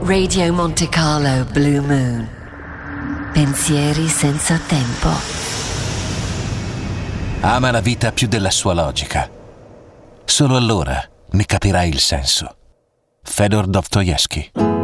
Radio Monte Carlo Blue Moon. Pensieri senza tempo. Ama la vita più della sua logica. Solo allora ne capirai il senso. Fedor Dostoevskij.